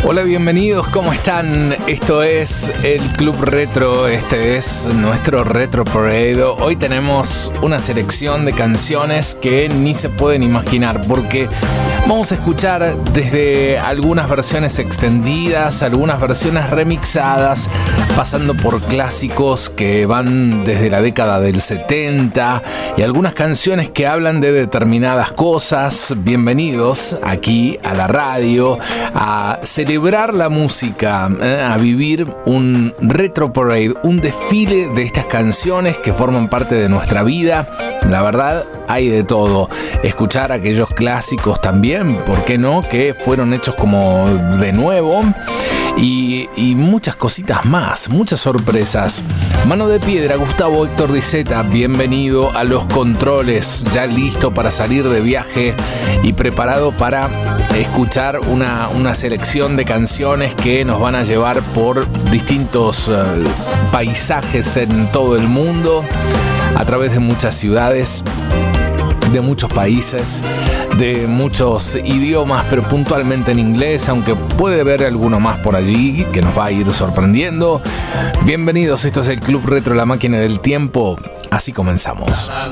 Hola, bienvenidos, ¿cómo están? Esto es el Club Retro, este es nuestro Retro Parade. Hoy tenemos una selección de canciones que ni se pueden imaginar, porque vamos a escuchar desde algunas versiones extendidas, algunas versiones remixadas, pasando por clásicos que van desde la década del 70 y algunas canciones que hablan de determinadas cosas. Bienvenidos aquí a la radio, a celebrar la música, a vivir un Retro Parade, un desfile de estas canciones que forman parte de nuestra vida. La verdad, hay de todo. Escuchar aquellos clásicos también, ¿por qué no? Que fueron hechos como de nuevo. Y muchas cositas más, muchas sorpresas. Mano de Piedra, Gustavo Héctor Diceta, bienvenido a los controles, ya listo para salir de viaje y preparado para escuchar una selección de canciones que nos van a llevar por distintos paisajes en todo el mundo, a través de muchas ciudades, de muchos países, de muchos idiomas, pero puntualmente en inglés, aunque puede haber alguno más por allí que nos va a ir sorprendiendo. Bienvenidos, esto es el Club Retro, la máquina del tiempo. Así comenzamos.